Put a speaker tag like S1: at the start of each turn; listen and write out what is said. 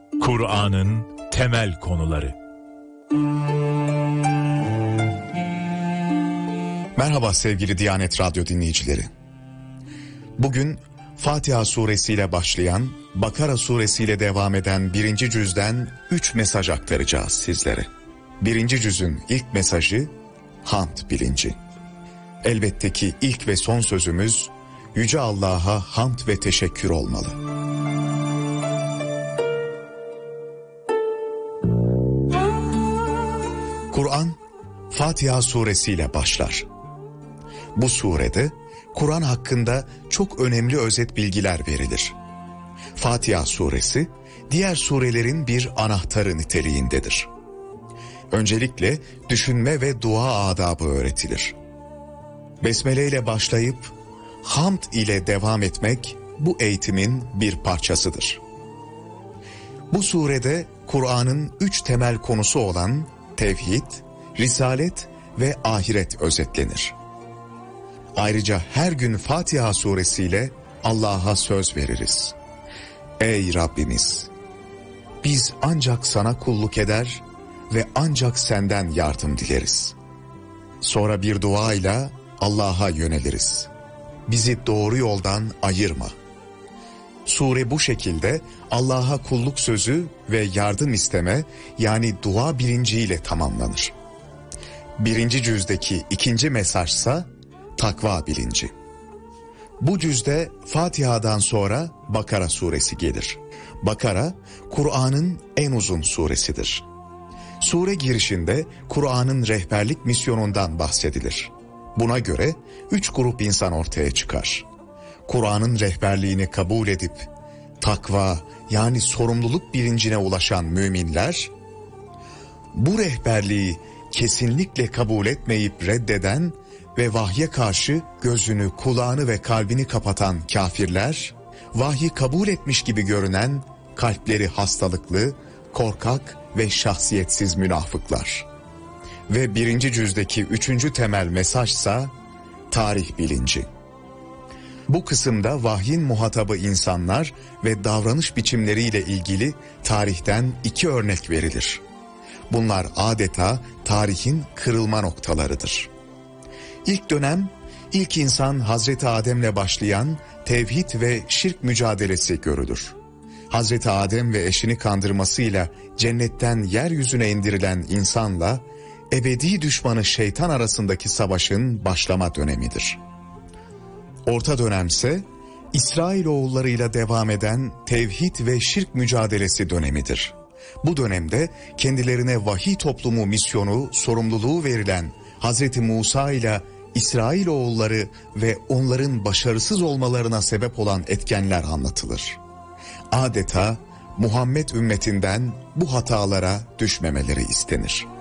S1: Kur'an'ın temel konuları.
S2: Merhaba sevgili Diyanet Radyo dinleyicileri. Bugün Fatiha suresiyle başlayan, Bakara suresiyle devam eden 1. cüzden 3 mesaj aktaracağız sizlere. 1. cüzün ilk mesajı hamd bilinci. Elbette ki ilk ve son sözümüz Yüce Allah'a hamd ve teşekkür olmalı. Kur'an, Fatiha suresiyle başlar. Bu surede Kur'an hakkında çok önemli özet bilgiler verilir. Fatiha suresi, diğer surelerin bir anahtarı niteliğindedir. Öncelikle düşünme ve dua adabı öğretilir. Besmele ile başlayıp hamd ile devam etmek bu eğitimin bir parçasıdır. Bu surede Kur'an'ın 3 temel konusu olan tevhid, risalet ve ahiret özetlenir. Ayrıca her gün Fatiha suresiyle Allah'a söz veririz. Ey Rabbimiz! Biz ancak sana kulluk eder ve ancak senden yardım dileriz. Sonra bir duayla Allah'a yöneliriz. Bizi doğru yoldan ayırma. Sure bu şekilde Allah'a kulluk sözü ve yardım isteme yani dua bilinciyle tamamlanır. 1. cüzdeki 2. mesajsa takva bilinci. Bu cüzde Fatiha'dan sonra Bakara suresi gelir. Bakara, Kur'an'ın en uzun suresidir. Sure girişinde Kur'an'ın rehberlik misyonundan bahsedilir. Buna göre 3 grup insan ortaya çıkar. Kur'an'ın rehberliğini kabul edip takva yani sorumluluk bilincine ulaşan müminler, bu rehberliği kesinlikle kabul etmeyip reddeden ve vahye karşı gözünü, kulağını ve kalbini kapatan kafirler, vahyi kabul etmiş gibi görünen kalpleri hastalıklı, korkak ve şahsiyetsiz münafıklar. Ve 1. cüzdeki 3. temel mesajsa tarih bilinci. Bu kısımda vahyin muhatabı insanlar ve davranış biçimleriyle ilgili tarihten 2 örnek verilir. Bunlar adeta tarihin kırılma noktalarıdır. İlk dönem, ilk insan Hazreti Adem'le başlayan tevhid ve şirk mücadelesi görülür. Hazreti Adem ve eşini kandırmasıyla cennetten yeryüzüne indirilen insanla ebedi düşmanı şeytan arasındaki savaşın başlama dönemidir. Orta dönemse İsrailoğullarıyla devam eden tevhid ve şirk mücadelesi dönemidir. Bu dönemde kendilerine vahiy toplumu misyonu, sorumluluğu verilen Hazreti Musa ile İsrailoğulları ve onların başarısız olmalarına sebep olan etkenler anlatılır. Adeta Muhammed ümmetinden bu hatalara düşmemeleri istenir.